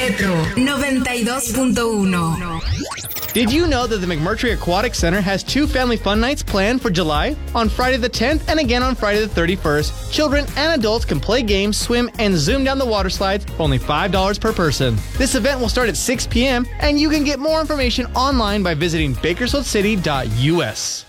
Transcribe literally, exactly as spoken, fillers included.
Retro noventa y dos punto uno. Did you know that the McMurtry Aquatic Center has two family fun nights planned for July? On Friday the tenth and again on Friday the thirty-first, children and adults can play games, swim, and zoom down the water slides for only five dollars per person. This event will start at six p.m. and you can get more information online by visiting bakersfield city dot u s.